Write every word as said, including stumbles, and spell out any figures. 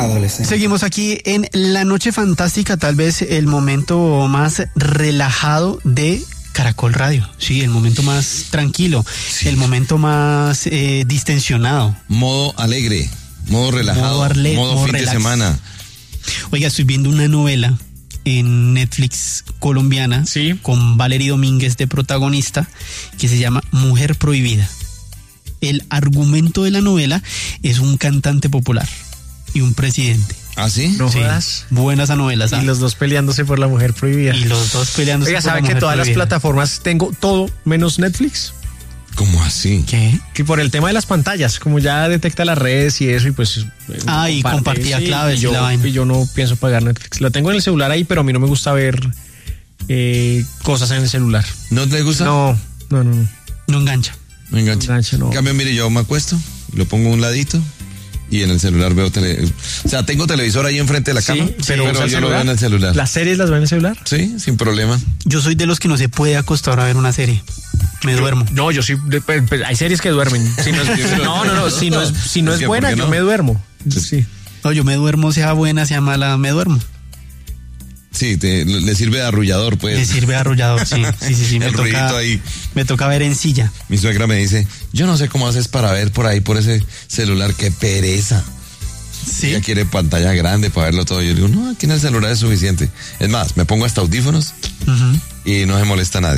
adolescente. Seguimos aquí en La Noche Fantástica, tal vez el momento más relajado de Caracol Radio. Sí, el momento más tranquilo, sí. El momento más eh, distensionado. Modo alegre, modo relajado, modo, arle, modo, modo fin relax. de semana. Oiga, estoy viendo una novela en Netflix colombiana, sí, con Valery Domínguez de protagonista, que se llama Mujer Prohibida. El argumento de la novela es un cantante popular y un presidente. ¿Ah, sí? No sí. Jodas. Buena esa novela, ¿sabes? Y los dos peleándose por la mujer prohibida. Y los dos peleándose Oiga, por la ¿sabe mujer que todas prohibida? Las plataformas tengo todo menos Netflix? ¿Cómo así? ¿Qué? Que por el tema de las pantallas, como ya detecta las redes y eso, y pues... Ah, y compartía sí, claves y, yo, y la vaina. Y yo no pienso pagar Netflix. Lo tengo en el celular ahí, pero a mí no me gusta ver eh, cosas en el celular. ¿No te gusta? No, no, no. No, no engancha. No engancha. No engancha, no. En cambio, mire, yo me acuesto, lo pongo a un ladito y en el celular veo tele. O sea, tengo televisor ahí enfrente de la cama, sí, pero, pero yo celular? lo veo en el celular. ¿Las series las veo en el celular? Sí, sin problema. Yo soy de los que no se puede acostar a ver una serie. Me duermo. No, yo sí. Pues, hay series que duermen. Si no, es, no, no, no. Si no es, si no es, es buena, no? Yo me duermo. Sí. No, yo me duermo, sea buena, sea mala, me duermo. Sí, te, le sirve de arrullador, pues. Le sirve de arrullador, sí. Sí, sí, sí. Me el toca, ahí. Me toca ver en silla. Mi suegra me dice, yo no sé cómo haces para ver por ahí, por ese celular, qué pereza. Sí. Ella quiere pantalla grande para verlo todo. Yo digo, no, aquí en el celular es suficiente. Es más, me pongo hasta audífonos uh-huh. y no se molesta a nadie.